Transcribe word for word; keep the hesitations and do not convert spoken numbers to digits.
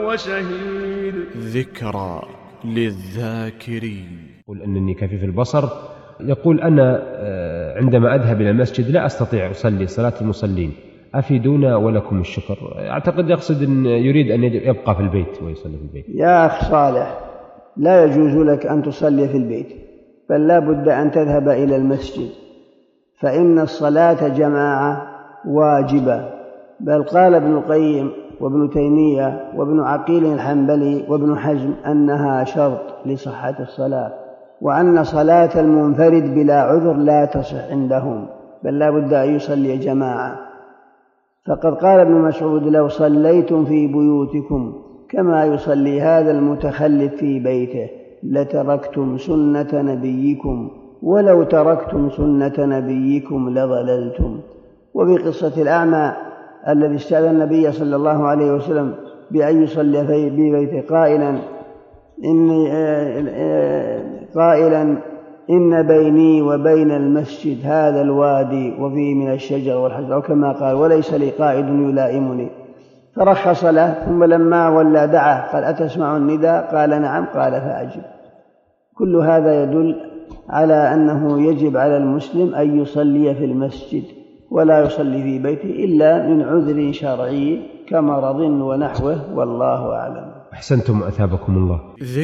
وشهيد. ذكرى للذاكرين. يقول أنني كفيف البصر، يقول أنا عندما أذهب إلى المسجد لا أستطيع أصلي صلاة المصلين، أفيدونا ولكم الشكر. أعتقد يقصد أن يريد أن يبقى في البيت ويصلي في البيت. يا أخ صالح، لا يجوز لك أن تصلي في البيت، بل لا بد أن تذهب إلى المسجد، فإن الصلاة جماعة واجبة. بل قال ابن القيم وابن تيمية وابن عقيل الحنبلي وابن حزم أنها شرط لصحة الصلاة، وأن صلاة المنفرد بلا عذر لا تصح عندهم، بل لا بد أن يصلي جماعة. فقد قال ابن مسعود: لو صليتم في بيوتكم كما يصلي هذا المتخلف في بيته لتركتم سنة نبيكم، ولو تركتم سنة نبيكم لضللتم. وفي قصة الأعمى الذي استأذن النبي صلى الله عليه وسلم بأن يصلي في بيته قائلا إني قائلا إن بيني وبين المسجد هذا الوادي وفيه من الشجر والحجر، أو كما قال: وليس لي قائد يلائمني. فرخص له، ثم لما ولى دعاه قال: أتسمع النداء؟ قال: نعم. قال: فأجب. كل هذا يدل على أنه يجب على المسلم أن يصلي في المسجد ولا يصلي في بيته إلا من عذر شرعي كمرض ونحوه، والله أعلم. أحسنتم أثابكم الله.